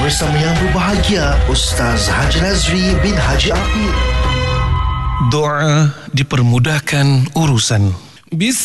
bersama yang berbahagia Ustaz Haji Nazri bin Haji Apip. Doa dipermudahkan urusan.